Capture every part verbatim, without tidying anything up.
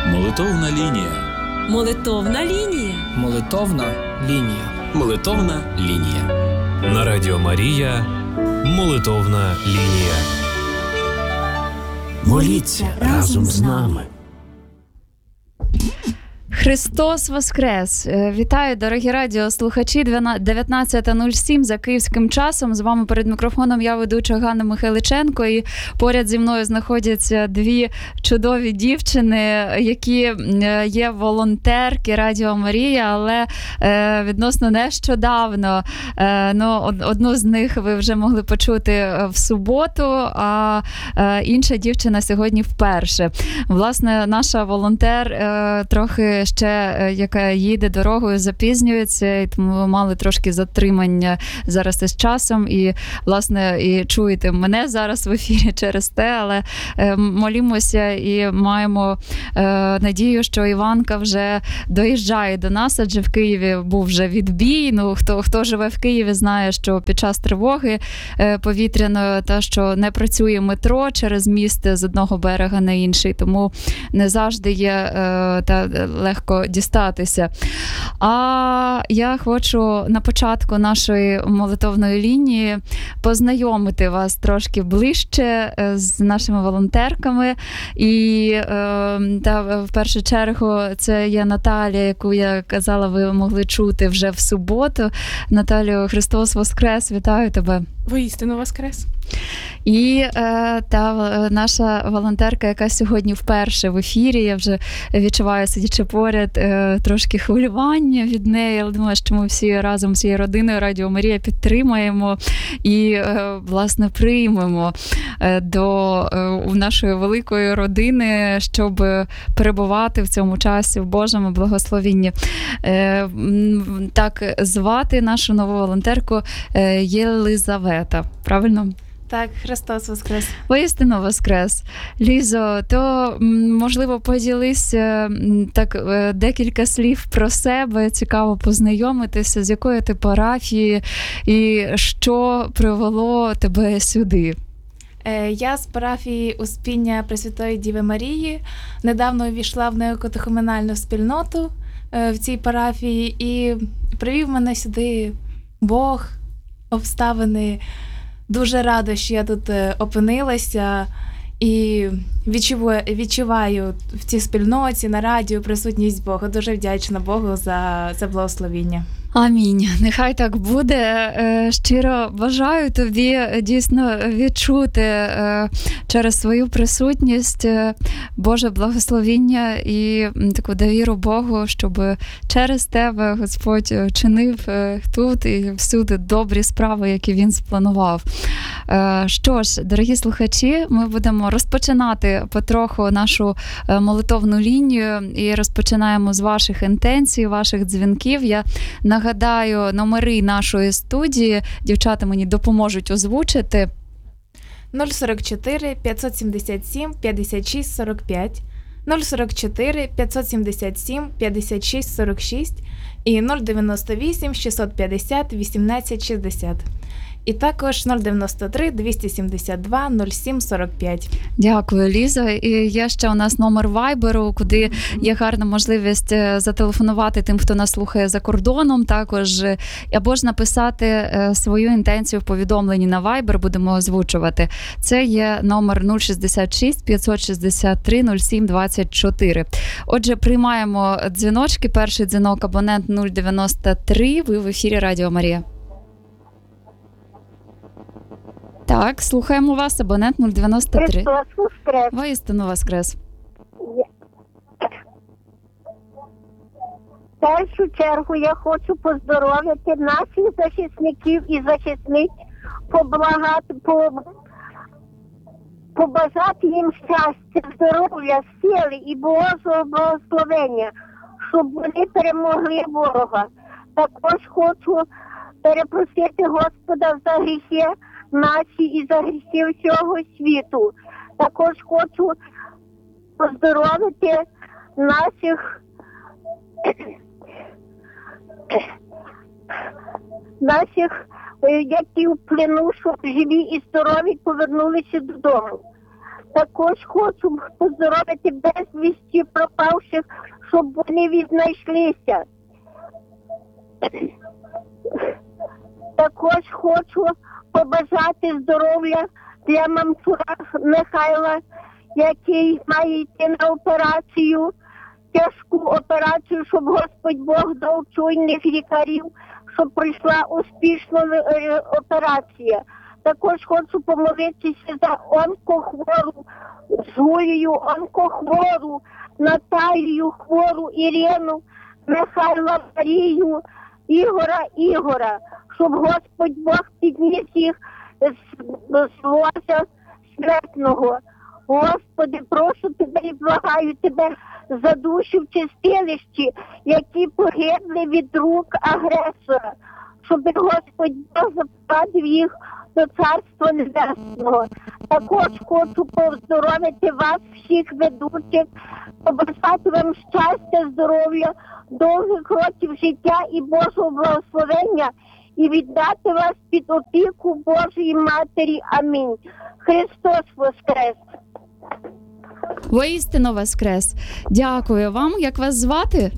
Молитовна лінія. Молитовна лінія. Молитовна лінія. Молитовна лінія. На Радіо Марія. Молитовна лінія. Моліться разом з нами. Христос Воскрес! Вітаю, дорогі радіослухачі. дев'ятнадцята нуль сім за київським часом. З вами перед мікрофоном я, ведуча Ганна Михайличенко. І поряд зі мною знаходяться дві чудові дівчини, які є волонтерки Радіо Марія, але відносно нещодавно. Ну, одну з них ви вже могли почути в суботу, а інша дівчина сьогодні вперше. Власне, наша волонтер трохи ще, яка їде дорогою, запізнюється, і тому ви мали трошки затримання зараз із часом, і, власне, і чуєте мене зараз в ефірі через те, але е, молімося і маємо е, надію, що Іванка вже доїжджає до нас, адже в Києві був вже відбій. Ну, хто, хто живе в Києві, знає, що під час тривоги е, повітряної, та, що не працює метро через міст з одного берега на інший, тому не завжди є е, та легко дістатися. А я хочу на початку нашої молитовної лінії познайомити вас трошки ближче з нашими волонтерками. І та, в першу чергу це є Наталія, яку я казала, ви могли чути вже в суботу. Наталію, Христос Воскрес, вітаю тебе. Воістину Воскрес. І е, та наша волонтерка, яка сьогодні вперше в ефірі, я вже відчуваю, сидячи поряд, е, трошки хвилювання від неї, але думаю, що ми всі разом з цією родиною Радіо Марія підтримаємо і, е, власне, приймемо е, до е, нашої великої родини, щоб перебувати в цьому часі в Божому благословінні. Е, так звати нашу нову волонтерку е, Єлизавета. Правильно? Так, Христос Воскрес. Воістину Воскрес. Лізо, то, можливо, поділися так декілька слів про себе, цікаво познайомитися, з якої ти парафії і що привело тебе сюди. Я з парафії Успіння Пресвятої Діви Марії. Недавно увійшла в неокатехуменальну спільноту в цій парафії і привів мене сюди Бог, обставини. Дуже рада, що я тут опинилася і відчуваю, відчуваю в цій спільноті, на радіо присутність Бога. Дуже вдячна Богу за, за благословіння. Амінь. Нехай так буде. Щиро бажаю тобі дійсно відчути через свою присутність Боже благословіння і таку довіру Богу, щоб через тебе Господь чинив тут і всюди добрі справи, які Він спланував. Що ж, дорогі слухачі, ми будемо розпочинати потроху нашу молитовну лінію і розпочинаємо з ваших інтенцій, ваших дзвінків. Я нагадаю номери нашої студії. Дівчата мені допоможуть озвучити. нуль сорок чотири п'ятсот сімдесят сім п'ятдесят шість сорок п'ять, нуль сорок чотири п'ятсот сімдесят сім п'ятдесят шість сорок шість і нуль дев'яносто вісім шістсот п'ятдесят вісімнадцять шістдесят. І також нуль дев'яносто три двісті сімдесят два нуль сім сорок п'ять. Дякую, Ліза. І є ще у нас номер Вайберу, куди є гарна можливість зателефонувати тим, хто нас слухає за кордоном, також, або ж написати свою інтенцію в повідомленні на Вайбер, будемо озвучувати. Це є номер нуль шістдесят шість п'ятсот шістдесят три нуль сім двадцять чотири. Отже, приймаємо дзвіночки. Перший дзвінок, абонент нуль дев'яносто три. Ви в ефірі Радіо Марія. Так, слухаємо вас, абонент нуль дев'яносто три. Христос Воскрес. Воістину Воскрес. В першу чергу я хочу поздоровити наших захисників і захисниць, поблагати, по, побажати їм щастя, здоров'я, сили і Божого благословення, щоб вони перемогли ворога. Також хочу перепросити Господа за гріхи наші і за гріхи всього світу. Також хочу поздоровити наших наших, які в плену, щоб живі і здорові повернулися додому. Також хочу поздоровити безвісті пропавших, щоб вони віднайшлися. Також хочу побажати здоров'я для Мамчура Михайла, який має йти на операцію, тяжку операцію, щоб Господь Бог дав чуйних лікарів, щоб пройшла успішно е, операція. Також хочу помолитися за онкохвору, з Гулію, онкохвору, Наталію, хвору Ірину, Михайла Марію, Ігора Ігора, щоб Господь Бог підніс їх з, з ложа смертного. Господи, прошу тебе і благаю тебе за душу в чистилищі, які погибли від рук агресора, щоб Господь Бог запровадив їх до Царства Небесного. Також хочу поздоровити вас, всіх ведучих, побажати вам щастя, здоров'я, довгих років життя і Божого благословення, і віддати вас під опіку Божої Матері. Амінь. Христос воскрес! Воістину воскрес. Дякую вам. Як вас звати?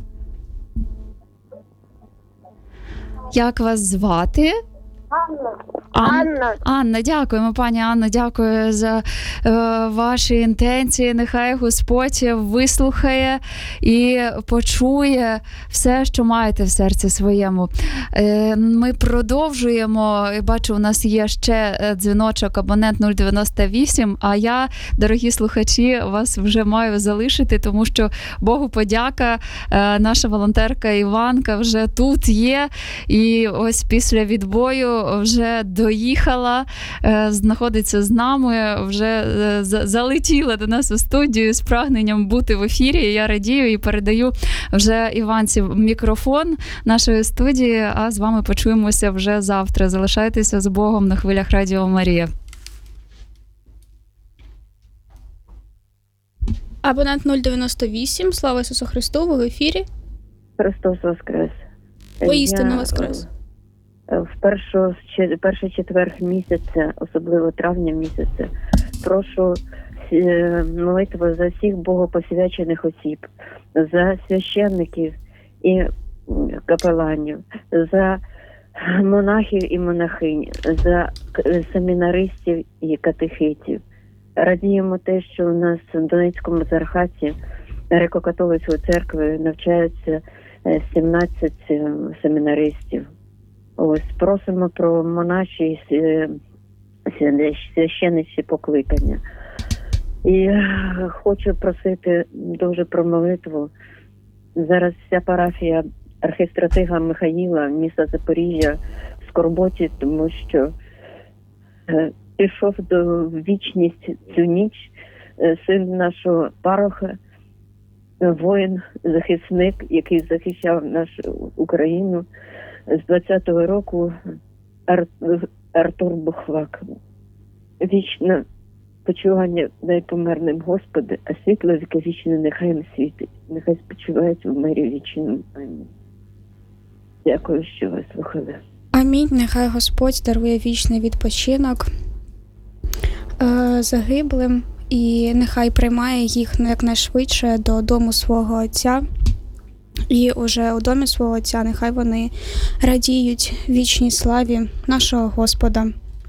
Як вас звати? Анна. Ан- Анна. Анна, дякуємо, пані Анна, дякую за е, ваші інтенції. Нехай Господь вислухає і почує все, що маєте в серці своєму. Е, ми продовжуємо. Бачу, у нас є ще дзвіночок, абонент нуль дев'яносто вісім, а я, дорогі слухачі, вас вже маю залишити, тому що Богу подяка, е, наша волонтерка Іванка вже тут є, і ось після відбою вже доїхала, знаходиться з нами, вже залетіла до нас у студію з прагненням бути в ефірі. Я радію і передаю вже Іванці мікрофон нашої студії, а з вами почуємося вже завтра. Залишайтеся з Богом на хвилях Радіо Марія. Абонент нуль дев'яносто вісім. Слава Ісусу Христу, ви в ефірі. Христос воскрес. Воістину воскрес. В першу, перший четверг місяця, особливо травня місяця, прошу молитву за всіх богопосвячених осіб, за священників і капеланів, за монахів і монахинь, за семінаристів і катехитів. Радіємо те, що у нас в Донецькому Зархаті Греко-католицької церкви навчаються сімнадцять семінаристів. Ось, просимо про монаші священичі покликання. І хочу просити дуже про молитву. Зараз вся парафія архістратига Михаїла, міста Запоріжжя, в скорботі, тому що пішов до вічність цю ніч син нашого пароха, воїн, захисник, який захищав нашу Україну з двадцятого року, Ар... Артур Бухвак. Вічне почування дай померлим Господи, а світло віковічне нехай не світить, нехай спочивають в мирі вічному. Амінь. Дякую, що ви слухали. Амінь. Нехай Господь дарує вічний відпочинок е, загиблим, і нехай приймає їх якнайшвидше до дому свого Отця. І уже у домі свого Отця нехай вони радіють вічній славі нашого Господа.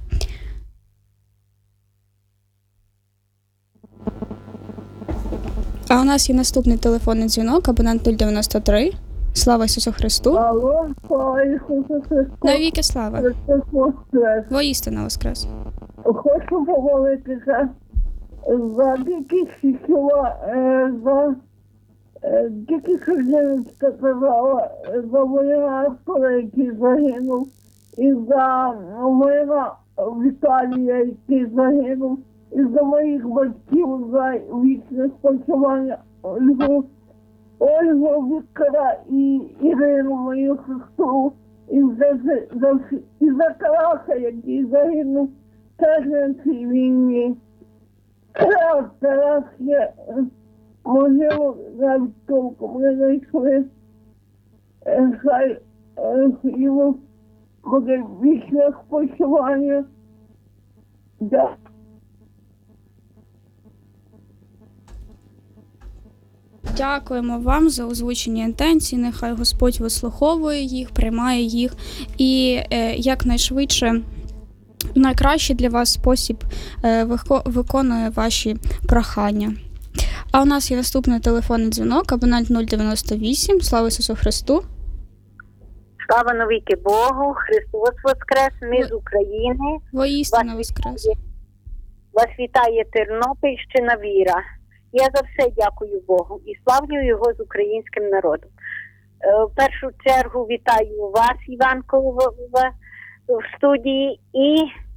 А у нас є наступний телефонний дзвінок, абонент нуль дев'яносто три. Слава Ісусу Христу. Алло, слава Ісусу Христу. Навіки слава. Христос воскрес. Воістину воскрес. Хочу помолитися за диких села, за диких Херсонська казала, за воїна, який загинув, і за воїна Віталія, який загинув, і за моїх батьків, за вічне спочивання Ольгу, Ольгу Вікара і Ірину, мою сестру, і за, за, і за Тараса, який загинув теж на цій війні. Тарас, Тарас є, можливо, навіть толком не знайшли. Хай йому буде вічне спочивання. Да. Дякуємо вам за озвучені інтенції. Нехай Господь вислуховує їх, приймає їх і е, якнайшвидше в найкращий для вас спосіб е, вико- виконує ваші прохання. А у нас є наступний телефонний дзвінок, абонент нуль дев'яносто вісім. Слава Ісусу Христу! Слава навіки Богу, Христос Воскрес, ми з України. Воістину Воскрес! Вас вітає Тернопільщина Віра. Я за все дякую Богу і славлю його з українським народом. Е, В першу чергу вітаю вас, Іванко, в, в, в студії і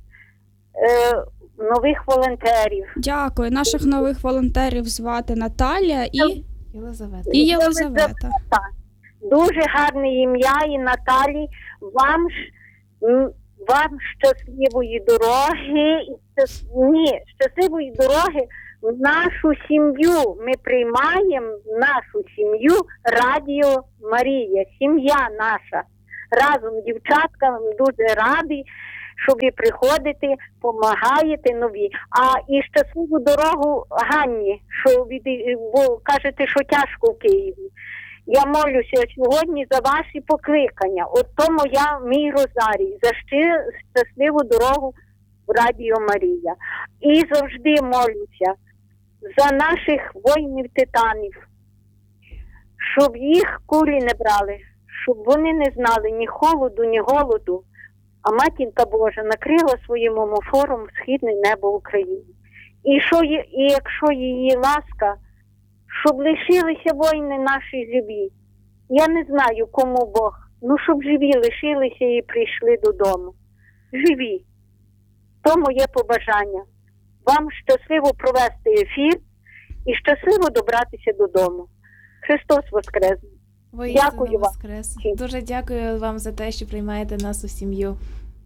е, нових волонтерів. Дякую. Наших нових волонтерів звати Наталя і, Єлизавета. і Єлизавета. Дуже гарне ім'я і Наталі. Вам ж м, вам щасливої дороги. і щас- Ні, щасливої дороги в нашу сім'ю. Ми приймаємо в нашу сім'ю Радіо Марія. Сім'я наша. Разом, дівчатка, дуже раді, що ви приходите, допомагаєте нові. А і щасливу дорогу Ганні, що від, бо кажете, що тяжко в Києві. Я молюся сьогодні за ваші покликання. От то моя, мій розарій, за щи- щасливу дорогу в Радіо Марія. І завжди молюся за наших воїнів-титанів, щоб їх кулі не брали, щоб вони не знали ні холоду, ні голоду, а Матінка Божа накрила своїм омофором східне небо України. І, що є, і якщо її ласка, щоб лишилися воїни наші живі. Я не знаю, кому Бог. Ну, щоб живі лишилися і прийшли додому. Живі. То моє побажання. Вам щасливо провести ефір і щасливо добратися додому. Христос Воскрес! Воістину Дякую вам. Воскрес. Дуже дякую вам за те, що приймаєте нас у сім'ю.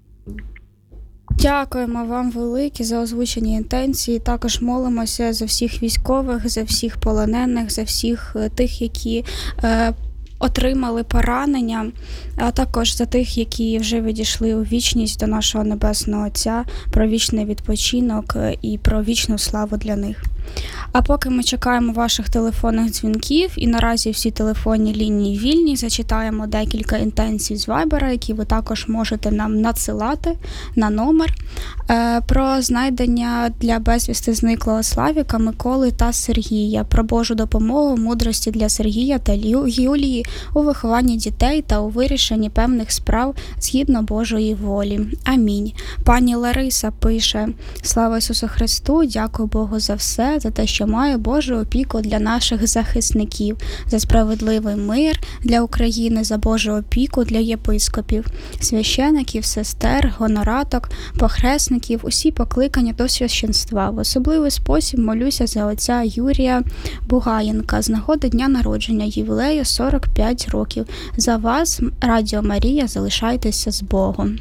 Дякуємо вам велике за озвучені інтенції. Також молимося за всіх військових, за всіх полонених, за всіх е, тих, які е, отримали поранення, а також за тих, які вже відійшли у вічність до нашого Небесного Отця, про вічний відпочинок е, і про вічну славу для них. А поки ми чекаємо ваших телефонних дзвінків, і наразі всі телефонні лінії вільні, зачитаємо декілька інтенцій з Вайбера, які ви також можете нам надсилати на номер. Е, про знайдення для безвісти зниклого Славіка, Миколи та Сергія, про Божу допомогу, мудрості для Сергія та Лю- Юлії у вихованні дітей та у вирішенні певних справ згідно Божої волі. Амінь. Пані Лариса пише: «Слава Ісусу Христу, дякую Богу за все, за те, що маю Божу опіку для наших захисників, за справедливий мир для України, за Божу опіку для єпископів, священиків, сестер, гонораток, похресників, усі покликані до священства. В особливий спосіб молюся за отця Юрія Бугаєнка з нагоди дня народження, ювілею сорок п'ять років. За вас, Радіо Марія, залишайтеся з Богом».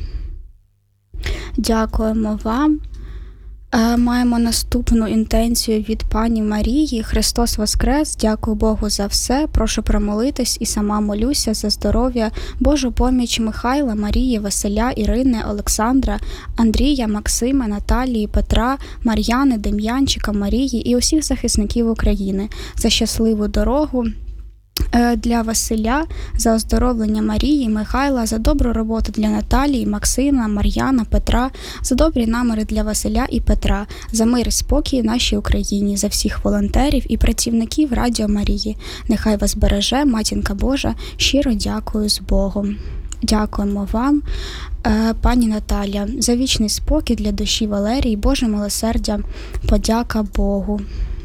Дякуємо вам. Е, Маємо наступну інтенцію від пані Марії. Христос Воскрес! Дякую Богу за все. Прошу промолитись і сама молюся за здоров'я, Божу поміч Михайла, Марії, Василя, Ірини, Олександра, Андрія, Максима, Наталії, Петра, Мар'яни, Дем'янчика, Марії і усіх захисників України, за щасливу дорогу для Василя, за оздоровлення Марії, Михайла, за добру роботу для Наталії, Максима, Мар'яна, Петра, за добрі наміри для Василя і Петра, за мир і спокій в нашій Україні, за всіх волонтерів і працівників Радіо Марії. Нехай вас береже Матінка Божа. Щиро дякую з Богом. Дякуємо вам, пані Наталя, за вічний спокій для душі Валерії, Боже милосердя, подяка Богу.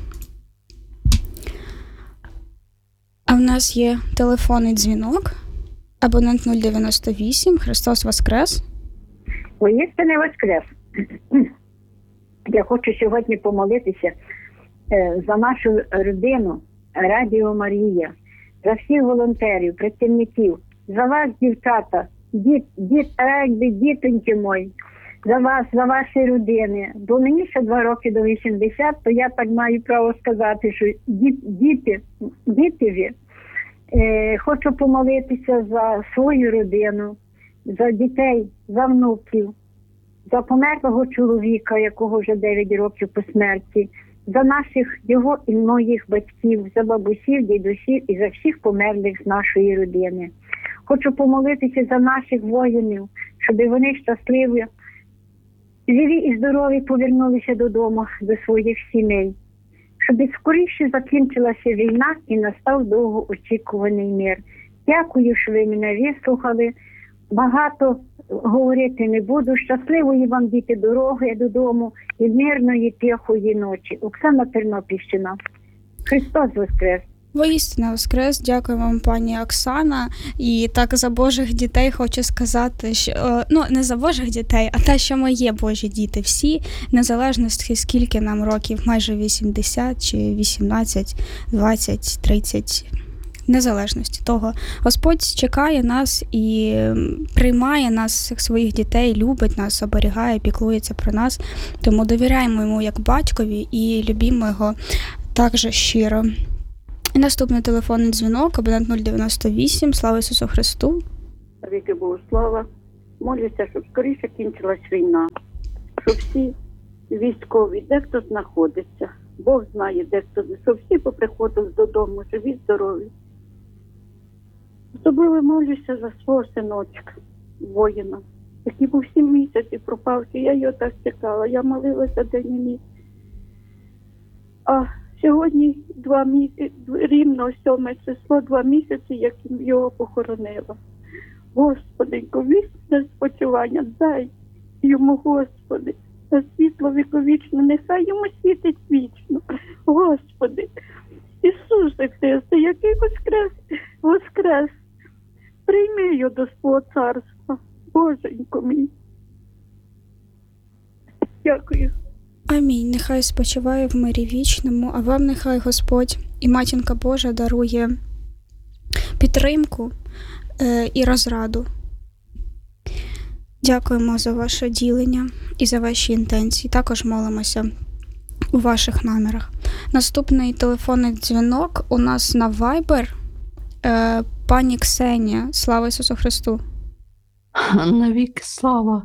А в нас є телефонний дзвінок, абонент нуль дев'яносто вісім. Христос Воскрес! Воістину Воскрес! Я хочу сьогодні помолитися за нашу родину Радіо Марія, за всіх волонтерів, працівників, за вас, дівчата, діт, діт, ей, дітоньки мої, за вас, за ваші родини. Бо мені ще два роки до вісімдесят, то я так маю право сказати, що діт, діти, дітеві, е, хочу помолитися за свою родину, за дітей, за внуків, за померлого чоловіка, якого вже дев'ять років по смерті, за наших, його і моїх батьків, за бабусів, дідусів і за всіх померлих з нашої родини. Хочу помолитися за наших воїнів, щоб вони щасливі, живі і здорові повернулися додому, до своїх сімей. Щоб скоріше закінчилася війна і настав довгоочікуваний мир. Дякую, що ви мене вислухали. Багато говорити не буду. Щасливої вам, діти, дороги додому і мирної, тихої ночі. Оксана, Тернопільщина. Христос Воскрес! Воістину Воскрес, дякую вам, пані Оксана. І так за Божих дітей хочу сказати, що, ну, не за Божих дітей, а те, що ми є Божі діти всі, незалежно скільки нам років, майже вісімдесят чи вісімнадцять, двадцять, тридцять, незалежності того. Господь чекає нас і приймає нас, як своїх дітей, любить нас, оберігає, піклується про нас. Тому довіряємо йому як батькові і любімо його так же щиро. І наступний телефонний дзвінок, абонент нуль дев'яносто вісім. Слава Ісусу Христу! Віки Богу слава. Молюся, щоб скоріше кінчилась війна. Щоб всі військові, де хто знаходиться, Бог знає, де хто, щоб всі поприходили додому, живі, здорові. Особливо молюся за свого синочка, воїна, який був сім місяців пропавши. Я його так чекала, я молилася день і ніч. А сьогодні два місяці, рівно сьоме число, два місяці, як його похоронила. Господи, вічне спочивання дай йому, Господи, за світло віковічне, нехай йому світить вічно. Господи, Ісусе Христе, який воскрес, воскрес, прийми його до свого царства, Боженько мій. Дякую. Амінь. Нехай спочиває в мирі вічному, а вам нехай Господь і Матінка Божа дарує підтримку е, і розраду. Дякуємо за ваше ділення і за ваші інтенції. Також молимося у ваших намірах. Наступний телефонний дзвінок у нас на Viber. Е, пані Ксенія, слава Ісусу Христу! Навіки слава!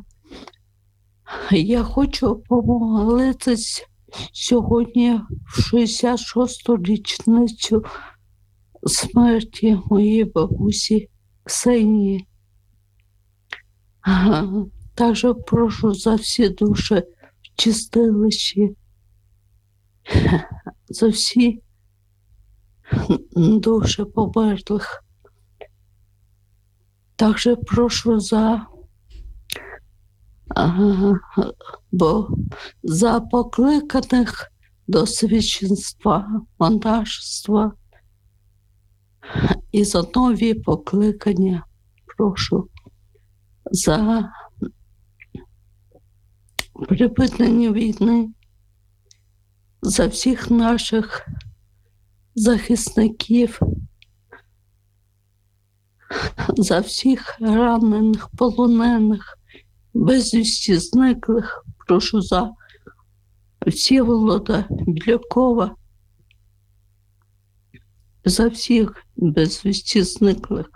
Я хочу помолитись сьогодні в шістдесят шосту річницю смерті моєї бабусі Ксенії. Також прошу за всі душі в чистилищі, за всі душі померлих. Також прошу за бо за покликаних до священства, монашества і за нові покликання прошу за припинення війни, за всіх наших захисників, за всіх ранених, полонених, безвісті зниклих, прошу за Всеволода Білякова, за всіх безвісті зниклих.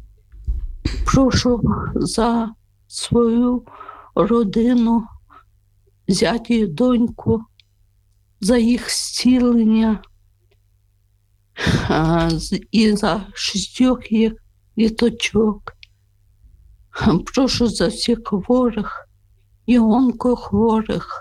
Прошу за свою родину, зятя і доньку, за їх зцілення і за шістьох їх діточок. Прошу за всіх хворих і онкохворих.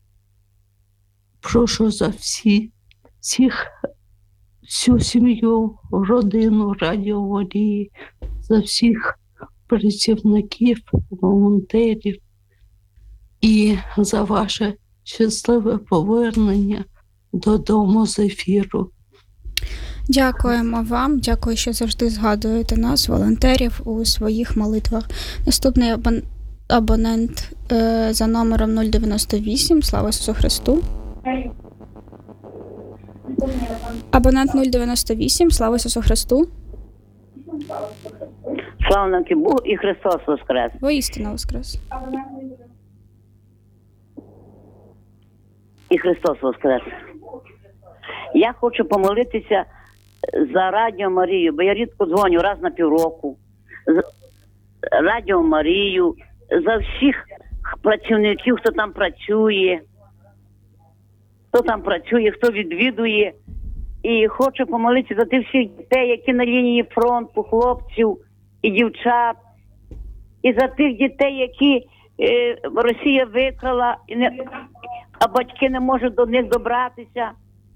Прошу за всі, всіх, всю сім'ю, родину Радіо Марії, за всіх працівників, волонтерів і за ваше щасливе повернення додому з ефіру. Дякуємо вам, дякую, що завжди згадуєте нас, волонтерів, у своїх молитвах. Наступний абон... абонент е, за номером нуль дев'яносто вісім. Слава Ісусу Христу. Абонент нуль дев'яносто вісім. Слава Ісусу Христу. Слава навіки Богу і Христос Воскрес. Воістину Воскрес. І Христос Воскрес. Я хочу помолитися за Радіо Марію, бо я рідко дзвоню, раз на півроку. За Радіо Марію, за всіх працівників, хто там працює. хто там працює, хто відвідує. І хочу помолитися за тих всіх дітей, які на лінії фронту, хлопців і дівчат. І за тих дітей, які е, Росія викрала, і не, а батьки не можуть до них добратися.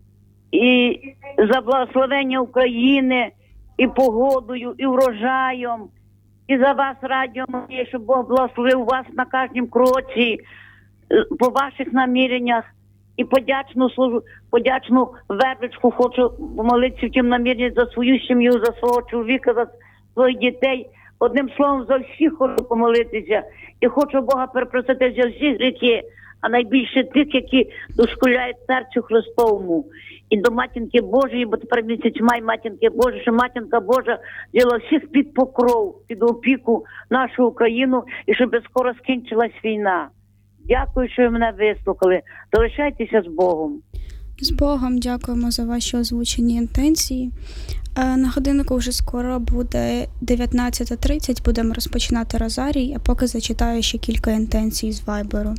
І за благословення України, і погодою, і врожаєм. І за вас, Радіо Марія, щоб Бог благословив вас на кожному кроці, по ваших наміреннях. І подячну служу, подячну вербичку хочу помолитися в тім наміренні за свою сім'ю, за свого чоловіка, за своїх дітей. Одним словом, за всіх хочу помолитися. І хочу Бога перепросити за всі гріхи, а найбільше тих, які дошкуляють серцю Христовому. І до Матінки Божої, бо тепер місяць май Матінки Божої, що Матінка Божа взяла всіх під покров, під опіку нашу Україну, і щоб скоро скінчилась війна. Дякую, що ви мене вислухали. Залишайтеся з Богом. З Богом дякуємо за ваші озвучені інтенції. На годиннику вже скоро буде дев'ятнадцята тридцять, будемо розпочинати розарій, а поки зачитаю ще кілька інтенцій з Вайберу.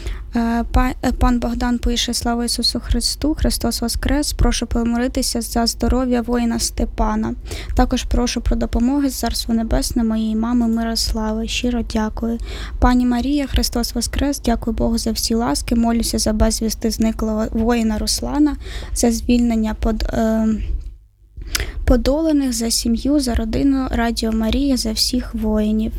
Пан Богдан пише: «Слава Ісусу Христу, Христос Воскрес, прошу помолитися за здоров'я воїна Степана. Також прошу про допомогу з Царства Небесне моєї мами Мирослави. Щиро дякую. Пані Марія, Христос Воскрес, дякую Богу за всі ласки, молюся за безвісти зниклого воїна Руслана, за звільнення под, е, подолених, за сім'ю, за родину Радіо Марія, за всіх воїнів».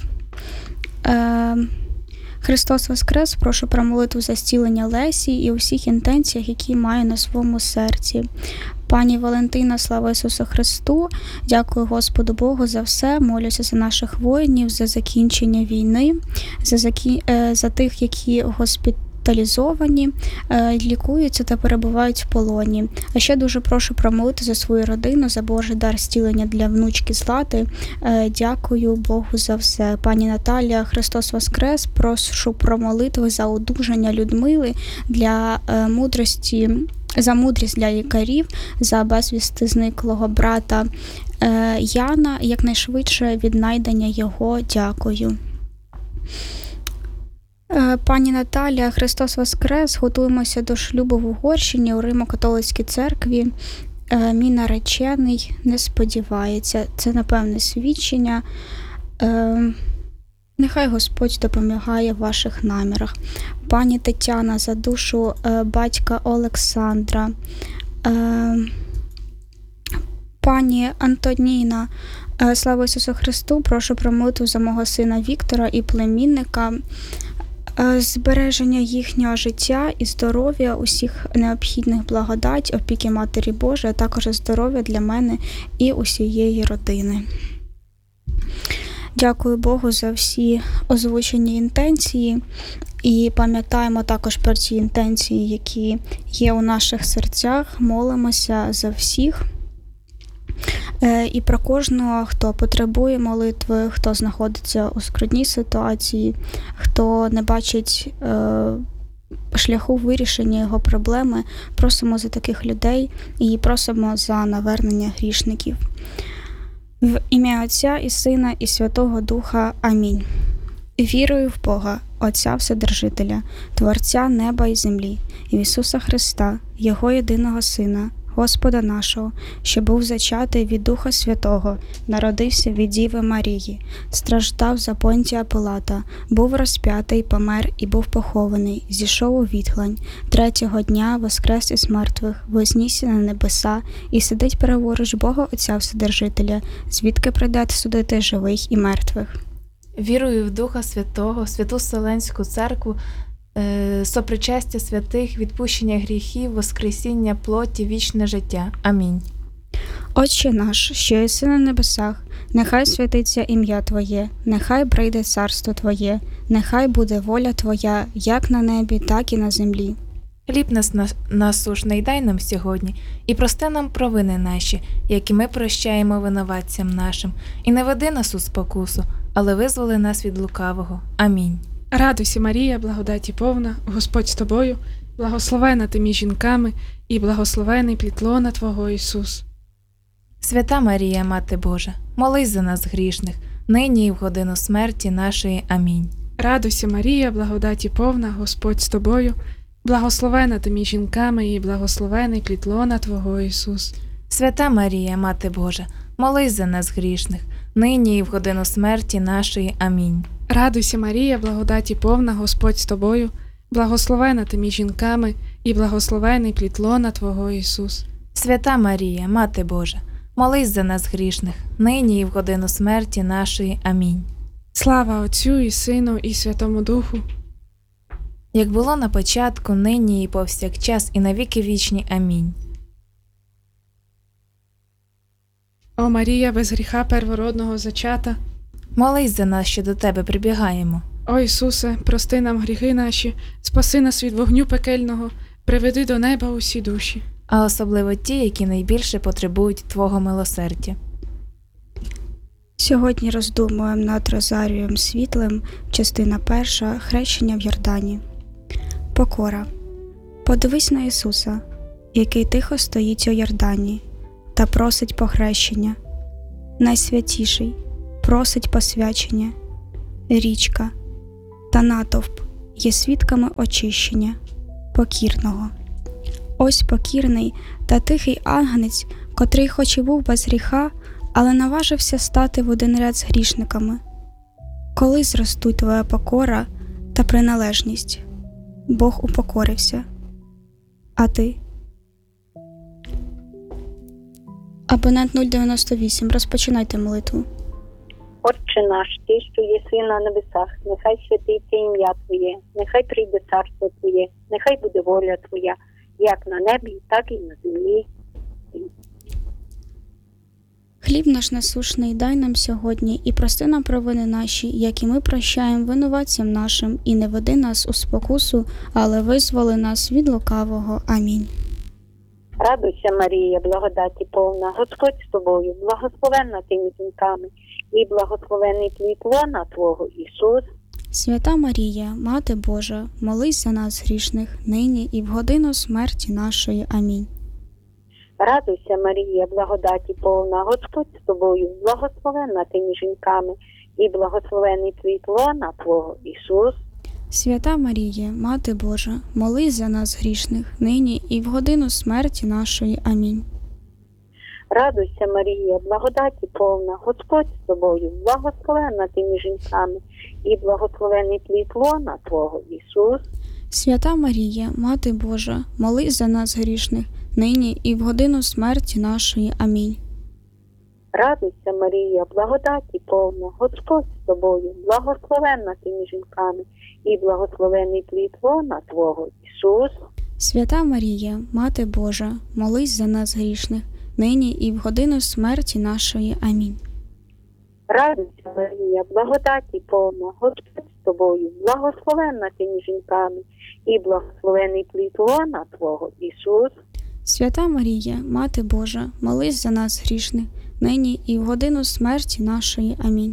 Е, Христос Воскрес, прошу про молитву за зцілення Лесі і у всіх інтенціях, які маю на своєму серці. Пані Валентина, слава Ісусу Христу, дякую Господу Богу за все, молюся за наших воїнів, за закінчення війни, за, закі... за тих, які госпіталізовані, лікуються та перебувають в полоні. А ще дуже прошу промолити за свою родину, за Божий дар зцілення для внучки Злати. Дякую Богу за все. Пані Наталія, Христос Воскрес, прошу про молитви за одужання Людмили, для мудрості, за мудрість для лікарів, за безвісти зниклого брата Яна, якнайшвидше віднайдення його. Дякую. Пані Наталія, Христос Воскрес, готуємося до шлюбу в Угорщині у Римо-католицькій церкві. Мій наречений не сподівається. Це, напевне, свідчення. Нехай Господь допомагає в ваших намірах. Пані Тетяна, за душу батька Олександра. Пані Антоніна, слава Ісусу Христу, прошу про молитву за мого сина Віктора і племінника, збереження їхнього життя і здоров'я, усіх необхідних благодать, опіки Матері Божої, а також здоров'я для мене і усієї родини. Дякую Богу за всі озвучені інтенції і пам'ятаємо також про ті інтенції, які є у наших серцях, молимося за всіх. І про кожного, хто потребує молитви, хто знаходиться у скрутній ситуації, хто не бачить е, шляху вирішення його проблеми, просимо за таких людей і просимо за навернення грішників. В ім'я Отця і Сина і Святого Духа. Амінь. Вірую в Бога, Отця Вседержителя, Творця неба і землі, і в Ісуса Христа, Його єдиного Сина, Господа нашого, що був зачатий від Духа Святого, народився від Діви Марії, страждав за Понтія Пилата, був розп'ятий, помер і був похований, зійшов у відглань, третього дня воскрес із мертвих, вознісся на небеса і сидить праворуч Бога Отця Вседержителя, звідки прийде судити живих і мертвих. Вірую в Духа Святого, Святу Вселенську Церкву, сопричастя святих, відпущення гріхів, воскресіння плоті, вічне життя. Амінь. Отче наш, що єси на небесах, нехай святиться ім'я Твоє, нехай прийде царство Твоє, нехай буде воля Твоя, як на небі, так і на землі. Хліб нас насушний дай нам сьогодні, і прости нам провини наші, які ми прощаємо винуватцям нашим. І не веди нас у спокусу, але визволи нас від лукавого. Амінь. Радуйся, Марія, благодаті повна, Господь з тобою, благословена ти між жінками, і благословений плід лона Твого, Ісус. Свята Марія, Мати Божа, молись за нас грішних, нині і в годину смерті нашої. Амінь. Радуйся, Марія, благодаті повна, Господь з тобою, Благословена ти між жінками і благословений плід лона Твого, Ісус. Свята Марія, Мати Божа, молись за нас грішних, нині і в годину смерті нашої. Амінь. Радуйся, Марія, благодаті повна, Господь з тобою, благословена ти між жінками і благословений плід лона Твого, Ісус. Свята Марія, Мати Божа, молись за нас грішних, нині і в годину смерті нашої. Амінь. Слава Отцю і Сину і Святому Духу, як було на початку, нині і повсякчас, і на віки вічні. Амінь. О Марія, без гріха первородного зачата, молись за нас, що до Тебе прибігаємо. О Ісусе, прости нам гріхи наші, спаси нас від вогню пекельного, приведи до неба усі душі. А особливо ті, які найбільше потребують Твого милосердя. Сьогодні роздумуємо над Розарієм Світлим, частина перша, хрещення в Йордані. Покора. Подивись на Ісуса, який тихо стоїть у Йордані та просить похрещення. Найсвятіший просить посвячення. Річка та натовп є свідками очищення покірного. Ось покірний та тихий агнець, котрий хоч і був без гріха, але наважився стати в один ряд з грішниками. Коли зростуть твоя покора та приналежність? Бог упокорився. А ти? Абонент нуль дев'яносто вісім. Розпочинайте молитву. Отче наш, Ти, що єси на небесах, нехай святиться ім'я Твоє, нехай прийде царство Твоє, нехай буде воля Твоя, як на небі, так і на землі. Хліб наш насушний дай нам сьогодні, і прости нам провини наші, як і ми прощаємо винуватцям нашим, і не веди нас у спокусу, але визволи нас від лукавого. Амінь. Радуйся, Марія, благодаті повна, Господь з тобою, благословенна ти між жінками, і благословений плід лона Твого, Ісус. Свята Марія, Мати Божа, молись за нас грішних, нині і в годину смерті нашої. Амінь. Радуйся, Марія, благодаті повна, Господь з тобою, благословенна ти між жінками, і благословений плід лона Твого, Ісус. Свята Марія, Мати Божа, молись за нас грішних, нині і в годину смерті нашої. Амінь. Радуйся, Марія, благодаті повна, Господь з тобою, благословенна ти між жінками, і благословений плід лона Твого, Ісус. Свята Марія, Мати Божа, молись за нас грішних, нині і в годину смерті нашої. Амінь. Радуйся, Марія, благодаті повна, Господь з тобою, благословенна ти між жінками, і благословений плід лона Твого, Ісус. Свята Марія, Мати Божа, молись за нас грішних, нині і в годину смерті нашої. Амінь. Радуйся, Марія, благодаті повна, Господь з тобою, благословенна ти між жінками, і благословений плід лона Твого, Ісус. Свята Марія, Мати Божа, молись за нас грішних, нині і в годину смерті нашої. Амінь.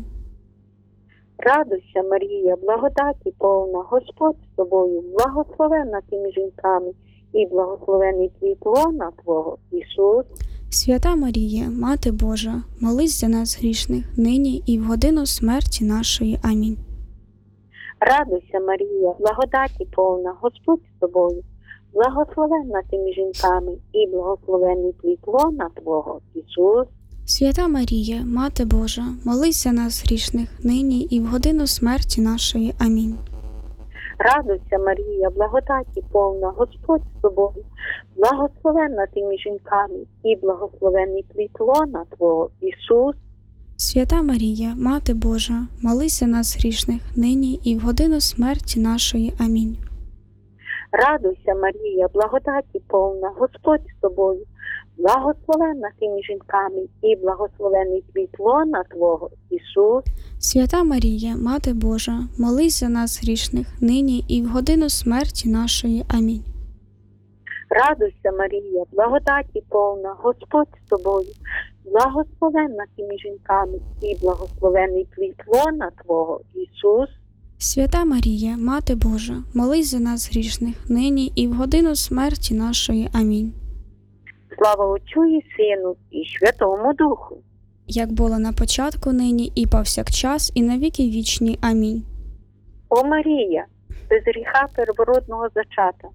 Радуйся, Марія, благодаті повна, Господь з тобою, благословенна ти між жінками, і благословений плід лона Твого, Ісус. Свята Марія, Мати Божа, молись за нас грішних, нині і в годину смерті нашої. Амінь. Радуйся, Марія, благодаті повна, Господь з тобою, благословенна ти між жінками, і благословений плід лона Твого, Ісус. Свята Марія, Мати Божа, молись за нас грішних, нині і в годину смерті нашої. Амінь. Радуйся, Марія, благодаті повна, Господь з тобою, благословенна ти між жінками, і благословений плід лона Твого, Ісус. Свята Марія, Мати Божа, молись за нас грішних, нині і в годину смерті нашої. Амінь. Радуйся, Марія, благодаті повна, Господь з тобою, благословенна ти між жінками, і благословений плід лона Твого, Ісус. Свята Марія, Мати Божа, молись за нас грішних, нині і в годину смерті нашої. Амінь. Радуйся, Марія, благодаті повна, Господь з тобою, благословенна ти між жінками, і благословений плід лона Твого, Ісус. Свята Марія, Мати Божа, молись за нас грішних, нині і в годину смерті нашої. Амінь. Слава Отцю і Сину, і Святому Духу. Як було на початку, нині і повсякчас, і на віки вічні. Амінь. О Марія, без гріха первородного зачата,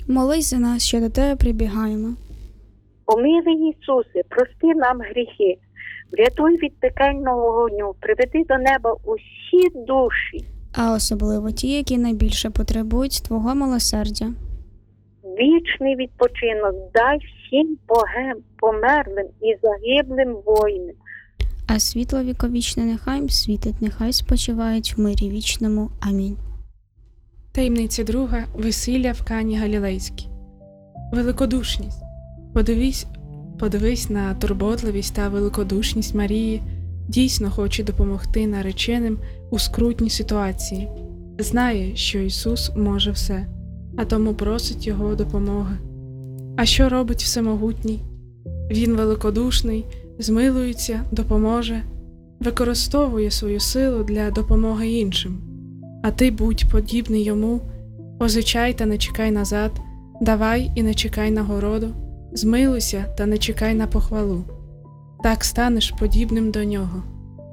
Молись за нас, що до тебе прибігаємо. Помилуй, Ісусе, прости нам гріхи, врятуй від пекельного вогню, приведи до неба усі душі. А особливо ті, які найбільше потребують Твого милосердя. Вічний відпочинок дай всім богам, померлим і загиблим воїнам. А світло віковічне нехай їм світить, нехай спочивають в мирі вічному. Амінь. Таємниця друга – весілля в Кані Галілейській. Великодушність. Подивись, подивись на турботливість та великодушність Марії, дійсно хоче допомогти нареченим у скрутній ситуації. Знає, що Ісус може все, а тому просить Його допомоги. А що робить Всемогутній? Він великодушний, змилується, допоможе, використовує свою силу для допомоги іншим. А ти будь подібний Йому, позичай та не чекай назад, давай і не чекай нагороду, змилуйся та не чекай на похвалу. Так станеш подібним до Нього.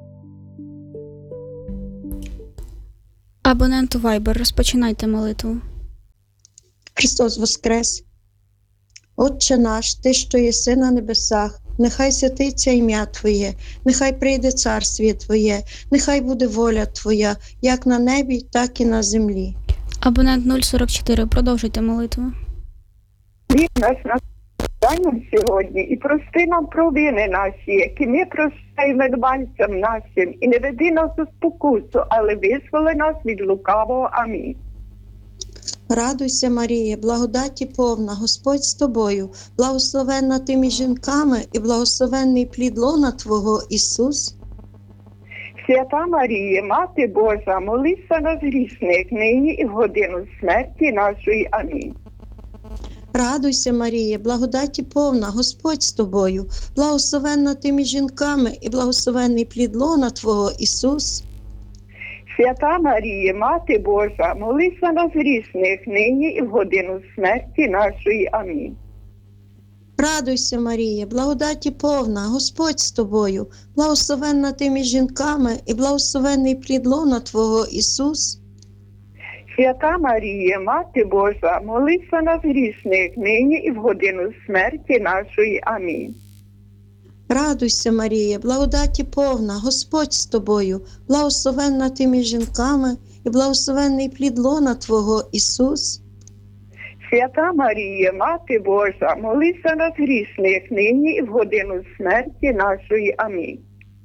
Абоненту Viber, розпочинайте молитву. Христос воскрес! Отче наш, Ти, що єси на небесах, нехай святиться ім'я Твоє, нехай прийде царствіє Твоє, нехай буде воля Твоя, як на небі, так і на землі. Абонент нуль сорок чотири, продовжуйте молитву. Від нас на нам сьогодні і прости нам провини наші, які ми прощаємо винуватцям нашим, і не веди нас у спокусу, але визволи нас від лукавого. Амінь. Радуйся, Марія, благодаті повна, Господь з тобою, благословенна ти між жінками і благословенний плід лона Твого, Ісус. Свята Марія, Мати Божа, молись за нас грішних, нині і в годину смерті нашої. Амінь. Радуйся, Марія, благодаті повна, Господь з тобою, благословенна ти між жінками і благословенний плід лона Твого, Ісус. Свята Марія, Мати Божа, молись за нас грішних, нині і в годину смерті нашої. Амінь. Радуйся, Марія, благодаті повна, Господь з тобою, благословенна ти між жінками і благословенний плід лона Твого, Ісус. Свята Марія, Мати Божа, молись за нас грішних, нині і в годину смерті нашої. Амінь. Радуйся, Марія, благодаті повна, Господь з тобою, благословенна ти між жінками і благословенний плід лона Твого, Ісус. Свята Марія, Мати Божа, молись за нас грішних, нині і в годину смерті нашої. Амінь.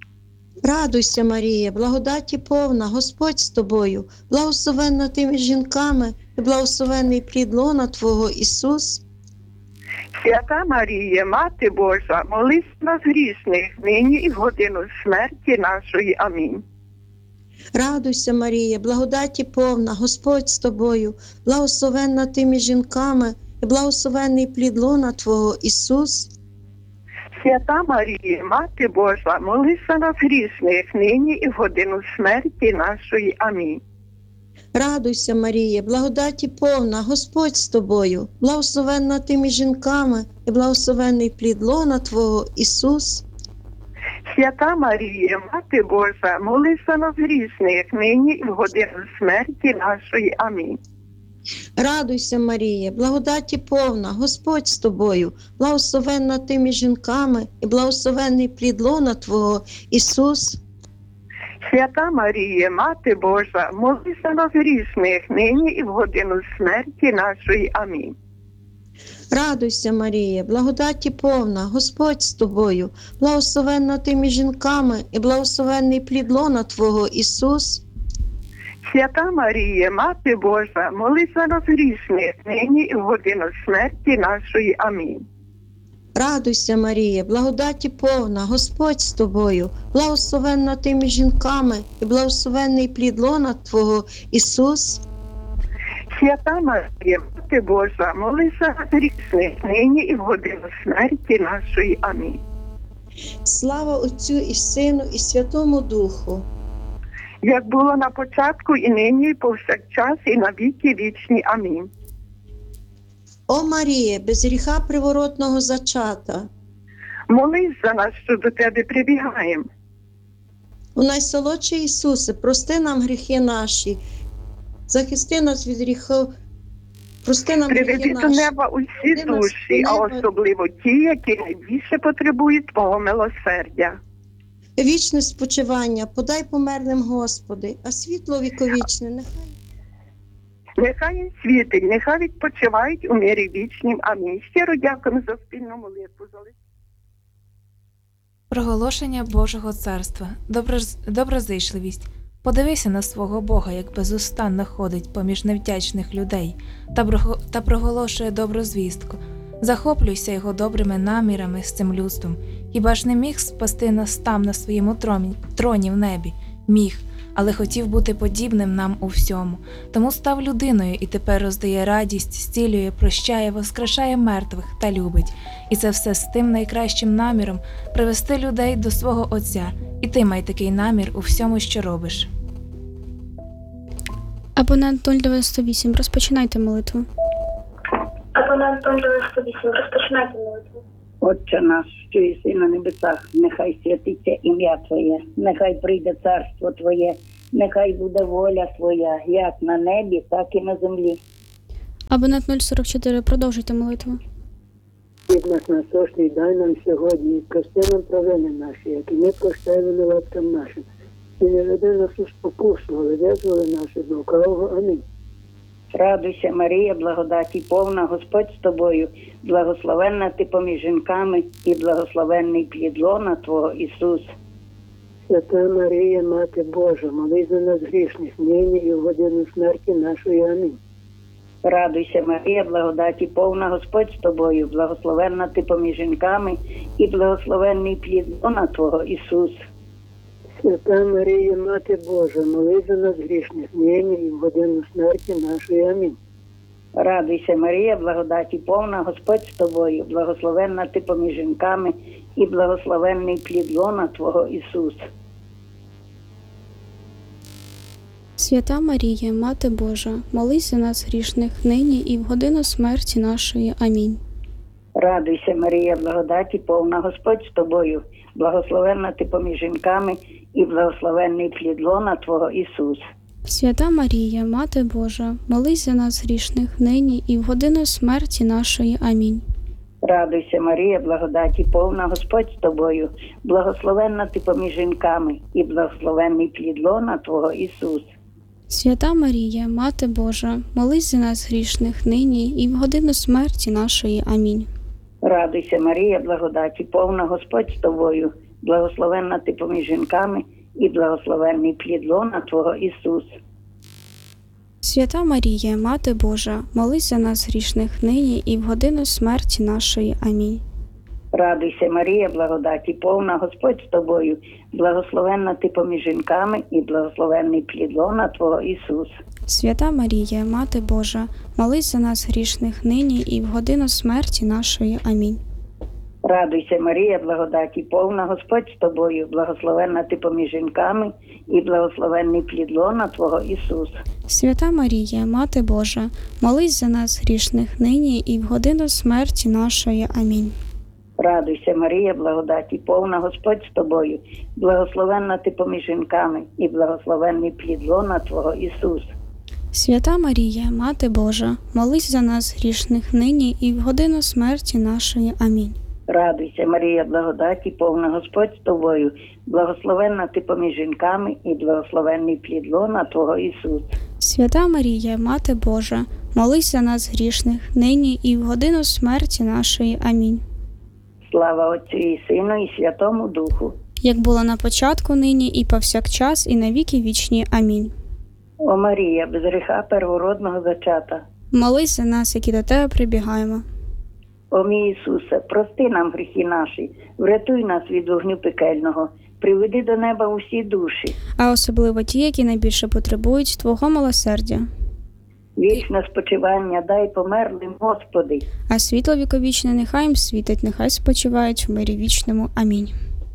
Радуйся, Марія, благодаті повна, Господь з тобою, благословенна ти між жінками і благословенний плід лона Твого, Ісус. Свята Марія, Мати Божа, молись за нас грішних, нині і в годину смерті нашої. Амінь. Радуйся, Марія, благодаті повна, Господь з тобою, благословенна ти між жінками і благословенний плід лона Твого, Ісус. Свята Марія, Мати Божа, молись за нас грішних, нині і в годину смерті нашої. Амінь. Радуйся, Марія, благодаті повна, Господь з тобою, благословенна ти між жінками і благословенний плід лона Твого, Ісус. Свята Марія, Мати Божа, молись за нас грішних, нині і в годину смерті нашої. Амінь. Радуйся, Марія, благодаті повна, Господь з тобою, благословенна ти між жінками і благословенний плід лона Твого, Ісус. Свята Марія, Мати Божа, молись за нас грішних, нині і в годину смерті нашої. Амінь. Радуйся, Марія, благодаті повна, Господь з тобою, благословенна ти між жінками і благословенний плід лона Твого, Ісус. Свята Марія, Мати Божа, молись за нас грішних, нині і в годину смерті нашої. Амінь. Радуйся, Марія, благодаті повна, Господь з тобою, благословенна ти між жінками і благословенний плід лона Твого, Ісус. Свята Марія, Мати Божа, молись за нас грішних, нині і в годину смерті нашої. Амінь. Слава Отцю і Сину і Святому Духу. Як було на початку, і нині, і повсякчас, і на віки вічні. Амінь. О Марія, без гріха приворотного зачата, молись за нас, що до Тебе прибігаємо. У Прости нам гріхи Приведи до наші. неба усі Веди нас душі, до а неба. особливо ті, які найбільше потребують Твого милосердя. Вічне спочивання, подай померлим, Господи, а світло віковічне нехай. Нехай їм світить, нехай відпочивають у мирі вічнім. Амінь. Щиро дякуємо за спільну молитву. За Проголошення Божого царства, доброз... доброзичливість. Подивися на свого Бога, як безустанно ходить поміж невдячних людей та, брого... та проголошує добру звістку. Захоплюйся його добрими намірами з цим людством. Хіба ж не міг спасти нас там на своєму троні, троні в небі? Міг, але хотів бути подібним нам у всьому. Тому став людиною і тепер роздає радість, зцілює, прощає, воскрешає мертвих та любить. І це все з тим найкращим наміром привести людей до свого Отця. І ти май такий намір у всьому, що робиш. Абонент нуль дев'яносто вісім, розпочинайте молитву. Абонент нуль дев'яносто вісім, розпочинайте молитву. Отче наш, що єси на небесах, нехай святиться ім'я Твоє, нехай прийде царство Твоє, нехай буде воля Твоя, як на небі, так і на землі. Абонент нуль сорок чотири, продовжуйте молитву. Хліб наш насущний дай нам сьогодні, і прости нам провини наші, які ми прощаємо винуватцям нашим. І не веди нас у спокусу, але визволи нас від лукавого. Амінь. Радуйся, Марія, благодаті повна, Господь з тобою, благословенна ти поміж жінками, і благословенний плід лона Твого, Ісус. Свята Марія, Мати Божа, молись за нас грішних, нині і в годину смерті нашої. Амінь. Радуйся, Марія, благодаті повна, Господь з тобою, благословенна ти поміж жінками, і благословенний плід лона Твого, Ісус. Свята Марія, Мати Божа, молись за нас грішних, нині і в годину смерті нашої. Амінь. Радуйся, Марія, благодаті повна, Господь з тобою, благословенна ти поміж жінками, і благословенний плід лона Твого, Ісус. Свята Марія, Мати Божа, молись за нас грішних, нині і в годину смерті нашої. Амінь. Радуйся, Марія, благодаті повна, Господь з тобою, благословенна ти поміж жінками, і благословенний плід лона Твого, Ісус. Свята Марія, Мати Божа, молись за нас грішних, нині і в годину смерті нашої. Амінь. Радуйся, Марія, благодаті повна, Господь з тобою, благословенна ти поміж жінками, і благословенний плід лона Твого, Ісус. Свята Марія, Мати Божа, молись за нас грішних, нині і в годину смерті нашої. Амінь. Радуйся, Марія, благодаті повна, Господь з тобою, благословенна ти поміж жінками, і благословенний плід лона Твого, Ісус. Свята Марія, Мати Божа, молись за нас грішних, нині і в годину смерті нашої. Амінь. Радуйся, Марія, благодаті повна, Господь з тобою, благословенна ти поміж жінками, і благословенний плід лона Твого, Ісус. Свята Марія, Мати Божа, молись за нас грішних, нині і в годину смерті нашої. Амінь. Радуйся, Марія, благодаті повна, Господь з тобою, благословенна ти поміж жінками, і благословенний плід лона Твого, Ісус. Свята Марія, Мати Божа, молись за нас грішних, нині і в годину смерті нашої. Амінь. Радуйся, Марія, благодаті повна, Господь з тобою, благословенна ти поміж жінками, і благословенний плід лона Твого, Ісус. Свята Марія, Мати Божа, молись за нас грішних, нині і в годину смерті нашої. Амінь. Радуйся, Марія, благодаті повна, Господь з тобою, благословенна ти поміж жінками, і благословенний плід лона Твого, Ісус. Свята Марія, Мати Божа, молись за нас грішних, нині і в годину смерті нашої. Амінь. Слава Отцю і Сину, і Святому Духу. Як було на початку, нині і повсякчас, і на віки вічні. Амінь. О Марія, без гріха первородного зачата. Молись за нас, які до Тебе прибігаємо. О мій Ісусе, прости нам гріхи наші, врятуй нас від вогню пекельного, приведи до неба усі душі. А особливо ті, які найбільше потребують Твого милосердя. Вічне спочивання дай померлим, Господи. А світло віковічне нехай їм світить, нехай спочивають в мирі вічному. Амінь.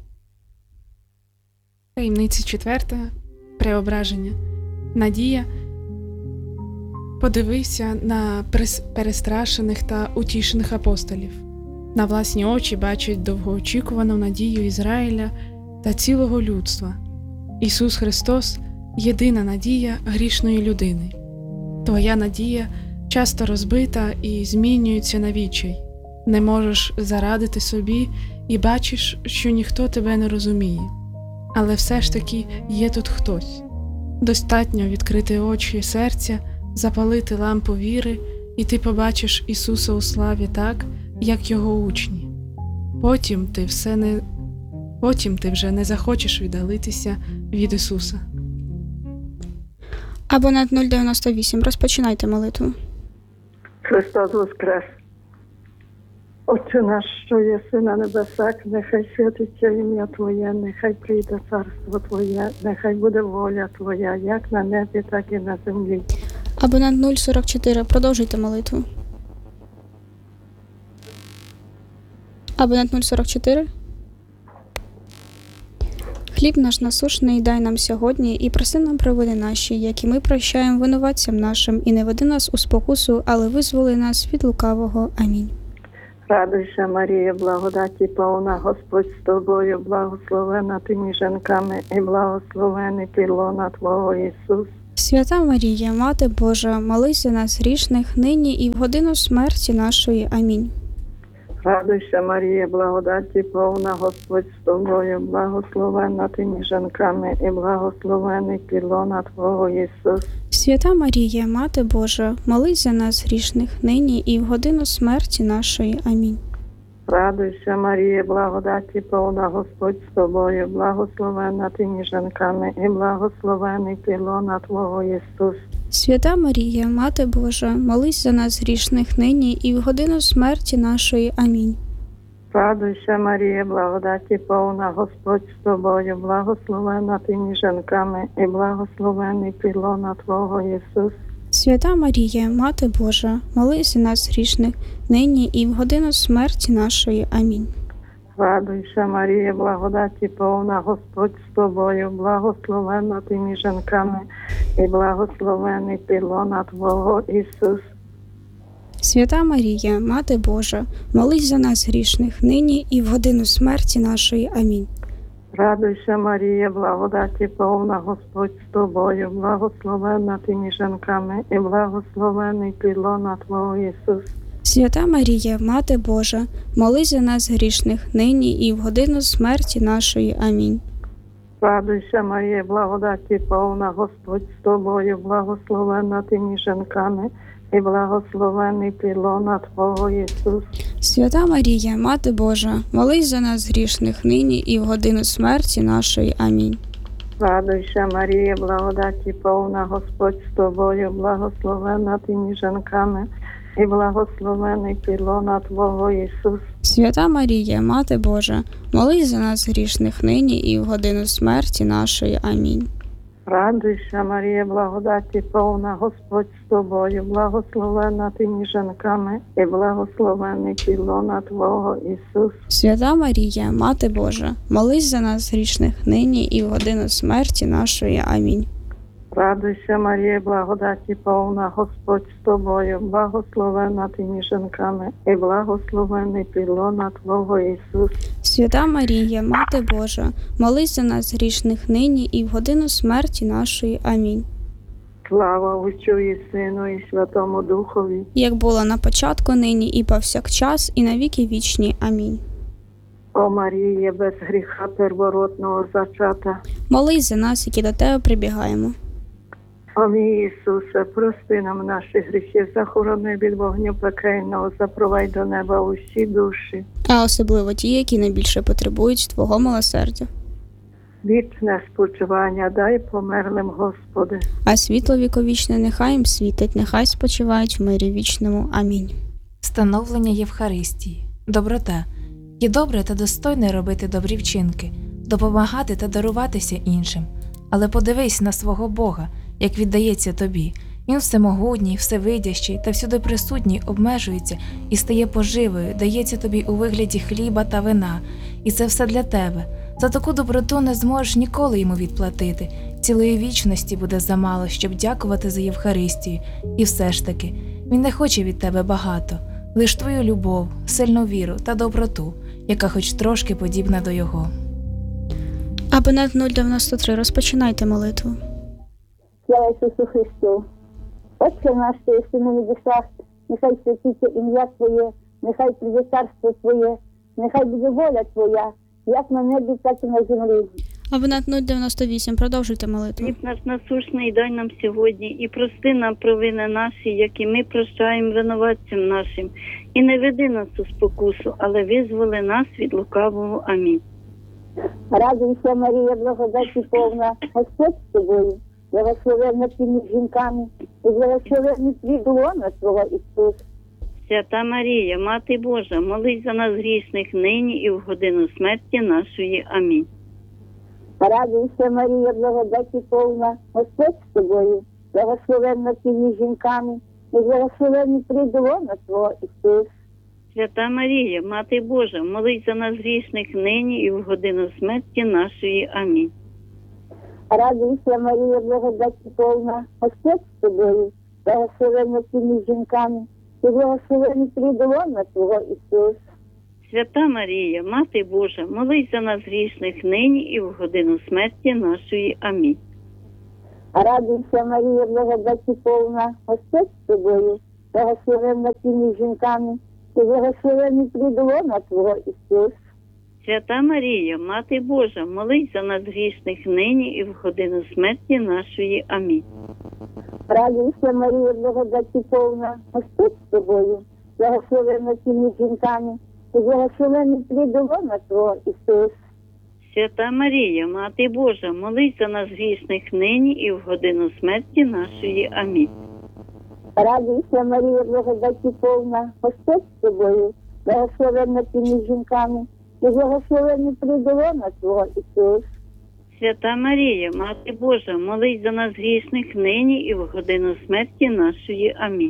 Таємниця четверта. Преображення. Надія. Подивився на перестрашених та утішених апостолів. На власні очі бачать довгоочікувану надію Ізраїля та цілого людства. Ісус Христос – єдина надія грішної людини. Твоя надія часто розбита і змінюється на відчай. Не можеш зарадити собі і бачиш, що ніхто тебе не розуміє. Але все ж таки є тут хтось. Достатньо відкрити очі серця, запалити лампу віри, і ти побачиш Ісуса у славі так, як Його учні. Потім ти, все не... Потім ти вже не захочеш віддалитися від Ісуса. Абонент нуль дев'яносто вісім. Розпочинайте молитву. Христос Воскрес! Отче наш, що єси на небесах, нехай святиться ім'я Твоє, нехай прийде царство Твоє, нехай буде воля Твоя, як на небі, так і на землі. Абонент нуль сорок чотири. Продовжуйте молитву. Абонент нуль сорок чотири. Хліб наш насушний дай нам сьогодні, і прости нам провини наші, як і ми прощаємо винуватцям нашим, і не веди нас у спокусу, але визволи нас від лукавого. Амінь. Радуйся, Марія, благодаті повна, Господь з тобою, благословена ти між жінками, і благословений плід Твого Ісус. Свята Марія, Мати Божа, молись за нас грішних, нині і в годину смерті нашої. Амінь. Радуйся, Марія, благодаті повна, Господь з тобою, благословена ти між жінками, і благословений плід Твого Ісус. Свята Марія, Мати Божа, молись за нас грішних, нині і в годину смерті нашої. Амінь. Радуйся, Марія, благодаті повна, Господь з тобою, благословена ти між жінками, і благословений плід Твого Ісус. Свята Марія, Мати Божа, молись за нас грішних, нині і в годину смерті нашої. Амінь. Радуйся, Марія, благодаті повна, Господь з тобою, благословена ти між жінками, і благословений плід Твого Ісус. Свята Марія, Мати Божа, молись за нас грішних, нині і в годину смерті нашої. Амінь. Радуйся, Марія, благодаті повна, Господь з тобою, благословена ти між жінками, і благословений плід Твого Ісус. Свята Марія, Мати Божа, молись за нас грішних, нині і в годину смерті нашої. Амінь. Радуйся, Марія, благодаті повна, Господь з тобою, благословена ти між жінками, і благословений плід Твого Ісус. Свята Марія, Мати Божа, молись за нас грішних, нині і в годину смерті нашої. Амінь. Радуйся, Марія, благодаті повна, Господь з тобою, благословена ти між жінками, і благословений плід Твого Ісус. Свята Марія, Мати Божа, молись за нас грішних, нині і в годину смерті нашої. Амінь. Радуйся, Марія, благодаті повна, Господь з тобою, благословена ти між жінками, і благословений плід Твого Ісус. Свята Марія, Мати Божа, молись за нас грішних, нині і в годину смерті нашої. Амінь. Радуйся, Марія, благодаті повна, Господь з тобою, благословена ти між жінками, і благословений плід Твого Ісус. Свята Марія, Мати Божа, молись за нас грішних, нині і в годину смерті нашої. Амінь. Радуйся, Марія, благодаті повна, Господь з тобою, благословена ти між жінками, і благословений плід Твого Ісус. Свята Марія, Мати Божа, молись за нас грішних, нині і в годину смерті нашої. Амінь. Слава Отцю і Сину, і Святому Духові, як було на початку, нині і повсякчас, і на віки вічні. Амінь. О Марія, без гріха первородного зачата, молись за нас, які до тебе прибігаємо. О мій Ісусе, прости нам наші гріхи, захорони від вогню пекельного, запровадь до неба усі душі, а особливо ті, які найбільше потребують Твого милосердя. Вічне спочивання дай померлим, Господи. А світло віковічне нехай їм світить, нехай спочивають в мирі вічному. Амінь. Становлення Євхаристії. Доброта. Є добре та достойне робити добрі вчинки, допомагати та даруватися іншим. Але подивись на свого Бога, як віддається тобі. Він всемогутній, всевидящий та всюди присутній обмежується і стає поживою, дається тобі у вигляді хліба та вина. І це все для тебе. За таку доброту не зможеш ніколи йому відплатити. Цілої вічності буде замало, щоб дякувати за Євхаристію. І все ж таки, він не хоче від тебе багато. Лиш твою любов, сильну віру та доброту, яка хоч трошки подібна до його. Абонент нуль дев'яносто три. Розпочинайте молитву. Слава Ісусу Христу! Отче наш, що єси на небесах, нехай святиться ім'я Твоє, нехай прийде царство Твоє, нехай буде воля Твоя, як на небі, так і на землі. Абонент нуль дев'яносто вісім, продовжуйте молитву. Хліб наш насущний дай нам сьогодні, і прости нам провини наші, як і ми прощаємо винуватцям нашим. І не веди нас у спокусу, але визволи нас від лукавого. Амінь. Радуйся, Марія, благодаті повна, Господь з тобою, благословенна ти між жінками, і благословенний плід лона Твого, Ісус. Свята Марія, Мати Божа, молись за нас грішних нині і в годину смерті нашої. Амінь. Радуйся, Марія, благодаті повна, Господь з тобою, благословенна ти між жінками, і благословенний плід лона Твого, Ісус. Свята Марія, Мати Божа, молись за нас грішних нині і в годину смерті нашої. Амінь. Радуйся, Марія, благодаті повна, Господь з тобою, благословенна ти між жінками, і благословенний плід лона Твого, Ісус. Свята Марія, Мати Божа, молись за нас грішних нині і в годину смерті нашої. Амінь. Радуйся, Марія, благодаті повна, Господь з тобою, благословенна ти між жінками, і благословенний плід лона Твого, Ісус. Свята Марія, Мати Божа, молись за нас грішних нині і в годину смерті нашої. Амінь. Радуйся, Марія, благодаті повна, Господь з тобою, благословенна ти між жінками, і благословенний плід лона Твого, Ісус. Свята Марія, Мати Божа, молись за нас грішних нині і в годину смерті нашої. Амінь. Радуйся, Марія, благодаті повна, Господь з тобою, благословенна ти між жінками, і благословенний плід лона Твого, Ісус. Свята Марія, Мати Божа, молись за нас грішних нині і в годину смерті нашої. Амінь.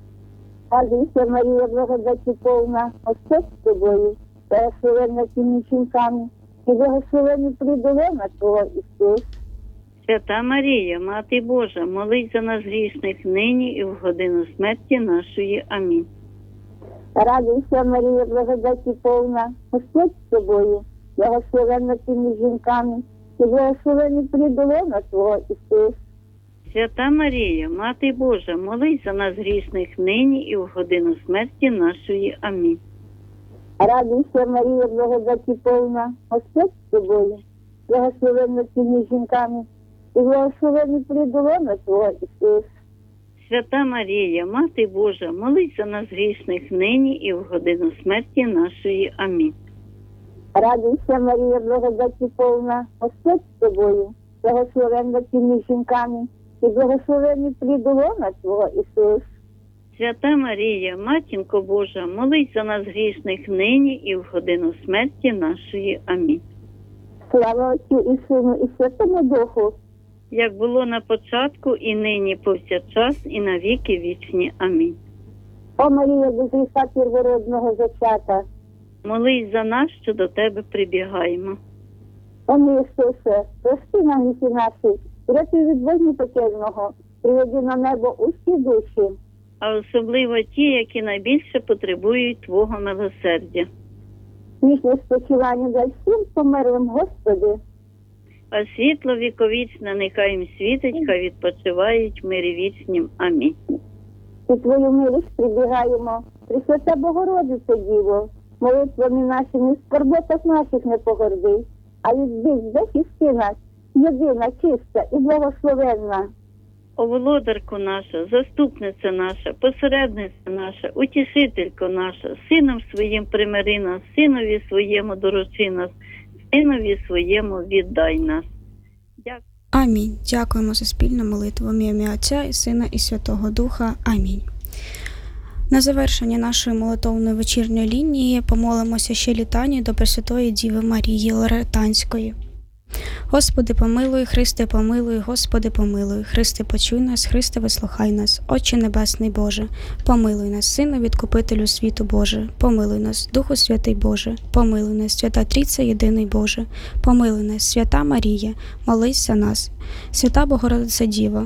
Радуйся, Марія, благодаті повна, Господь з тобою, благословенна ти між жінками, і благословенний плід лона Твого, Ісус. Свята Марія, Мати Божа, молись за нас грішних нині і в годину смерті нашої. Амінь. Радуйся, Марія, благодаті повна, Господь з тобою, благословенна ти між жінками, і благословенний плід лона Твого, Ісус. Свята Марія, Мати Божа, молись за нас грішних нині і в годину смерті нашої. Амінь. Радуйся, Марія, благодаті повна, Господь з тобою, благословенна ти між жінками, і благословенний плід лона Твого, Ісус. Свята Марія, Мати Божа, молись за нас грішних нині і в годину смерті нашої. Амінь. Радуйся, Марія, благодаті повна, Господь з тобою, благословенна ти між жінками, і благословенний плід лона Твого, Ісус. Свята Марія, Матінко Божа, молись за нас грішних нині і в годину смерті нашої. Амінь. Слава Отцю і Сину, і Святому Духу, як було на початку, і нині, повсякчас, і на віки вічні. Амінь. О Марія, без гріха первородного зачата, молись за нас, що до Тебе прибігаємо. О мій Ісусе, прости нам гріхи наші, рятуй від вогню пекельного, приведи на небо усі душі, а особливо ті, які найбільше потребують Твого милосердя. Вічне спочивання для всім померлим, Господи. А світло віковічне нехай їм світить, хай відпочивають в мирі вічнім. Амінь. І Твою милість прибігаємо, Пресвята Богородице Діво, молитвами нашими в скорботах наших не погорди, а від бід захисти нас, єдина, чиста і благословенна. О, володарко наша, заступниця наша, посередниця наша, утішителько наша, сином своїм примири нас, синові своєму доручи нас, синові своєму віддай нас. Дякую. Амінь. Дякуємо за спільну молитву в ім'я Отця і Сина і Святого Духа. Амінь. На завершення нашої молитовної вечірньої лінії помолимося ще літанію до Пресвятої Діви Марії Лоретанської. Господи, помилуй, Христе, помилуй, Господи, помилуй, Христе, почуй нас, Христе, вислухай нас, Отче Небесний Боже, помилуй нас, Сину Відкупителю світу Боже, помилуй нас, Духу Святий Боже, помилуй нас, Свята Трійця Єдиний Боже, помилуй нас, Свята Марія, молись за нас, Свята Богородиця Діва,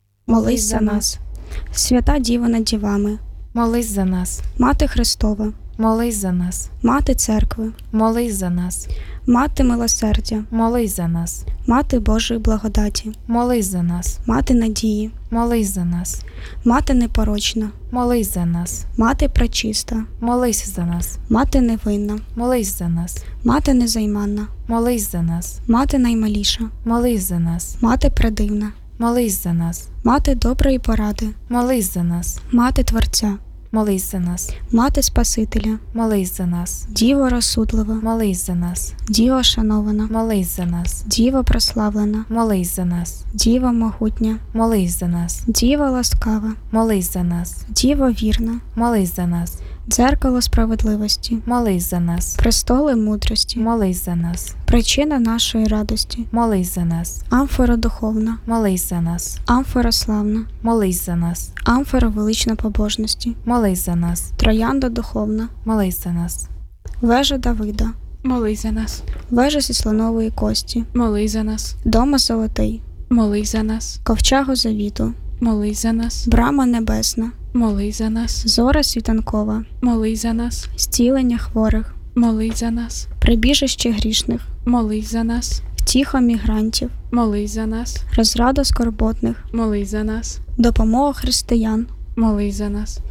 молись за нас, Свята Діва над дівами, молись за нас, Мати Христова, молись за нас. Мати церкви, Молись за нас. Мати милосердя, Молись за нас. Мати Божої благодаті, Молись за нас. Мати надії, Молись за нас. Мати непорочна, Молись за нас. Мати пречиста, Молись за нас. Мати невинна, Молись за нас. Мати незайманна, Молись за нас. Мати наймаліша, Молись за нас. Мати предивна, Молись за нас. Мати доброї поради, Молись за нас. Мати Творця, Молись за нас. Мати Спасителя, Молись за нас. Діва розсудлива, Молись за нас. Діва шанована, Молись за нас. Діва прославлена, Молись за нас. Діва могутня, Молись за нас. Діва ласкава, Молись за нас. Діва вірна, Молись за нас. дзеркало справедливості, Молись за нас. престоли мудрості, Молись за нас. причина нашої радості, Молись за нас. амфора духовна, Молись за нас. амфора славна, Молись за нас. амфора велична побожності, Молись за нас. троянда духовна, Молись за нас. вежа Давида, Молись за нас. вежа зі слонової кості, Молись за нас. дома золотий, Молись за нас. ковчегу завіту, Молись за нас. брама небесна, Молись за нас. зора світанкова, Молись за нас. зцілення хворих, Молись за нас. прибіжище грішних, Молись за нас. втіха мігрантів, Молись за нас. розрада скорботних, Молись за нас. допомога християн, Молись за нас.